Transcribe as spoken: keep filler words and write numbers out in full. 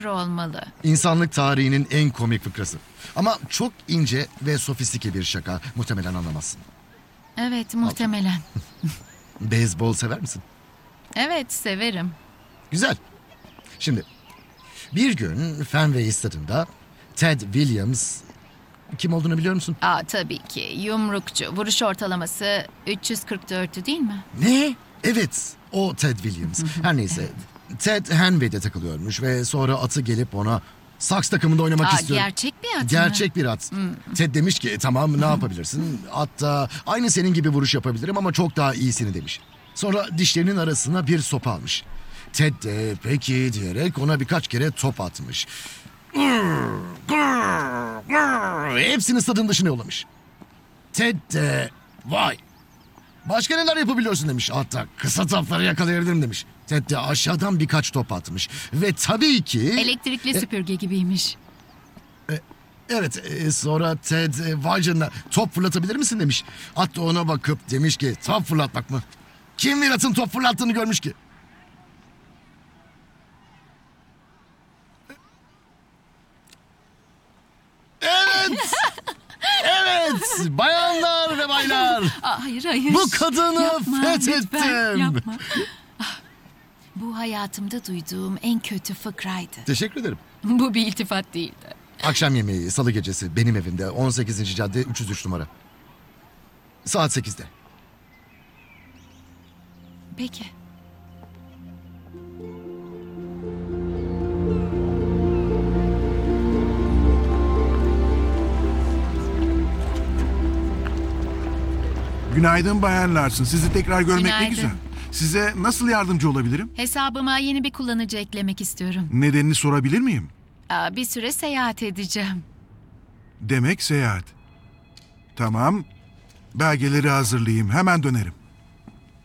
olmalı. İnsanlık tarihinin en komik fıkrası. Ama çok ince ve sofistike bir şaka. Muhtemelen anlamazsın. Evet, muhtemelen. Beyzbol sever misin? Evet, severim. Güzel. Şimdi bir gün Fenway stadında Ted Williams, kim olduğunu biliyor musun? Aa, tabii ki. Yumrukçu. Vuruş ortalaması üç yüz kırk dörttü değil mi? Ne? Evet, o Ted Williams. Her neyse, Ted Henway'de takılıyormuş ve sonra atı gelip ona Saks takımında oynamak Aa, istiyor. gerçek bir at mı? Gerçek bir at. Ted demiş ki tamam ne yapabilirsin? At da aynı senin gibi vuruş yapabilirim ama çok daha iyisini demiş. Sonra dişlerinin arasına bir sopa almış. Ted de peki diyerek ona birkaç kere top atmış. Hepsini stadın dışına yollamış. Ted de vay başka neler yapabiliyorsun demiş. Hatta kısa topları yakalayabilirim demiş. Ted de aşağıdan birkaç top atmış. Ve tabii ki... Elektrikli süpürge gibiymiş. Evet e, sonra Ted e, vay canına top fırlatabilir misin demiş. At da ona bakıp demiş ki top fırlatmak mı? Kim bir atın top fırlattığını görmüş ki? Evet. Evet. Bayanlar ve baylar. Aa, hayır hayır. Bu kadını Yapma, fethettim. lütfen, yapma. Ah, bu hayatımda duyduğum en kötü fıkraydı. Teşekkür ederim. Bu bir iltifat değildi. Akşam yemeği salı gecesi benim evimde on sekizinci cadde üç yüz üç numara. Saat sekizde. Peki. Günaydın Bayan Larson. Sizi tekrar görmek Günaydın. ne güzel. Size nasıl yardımcı olabilirim? Hesabıma yeni bir kullanıcı eklemek istiyorum. Nedenini sorabilir miyim? Aa, bir süre seyahat edeceğim. Demek seyahat. Tamam. Belgeleri hazırlayayım. Hemen dönerim.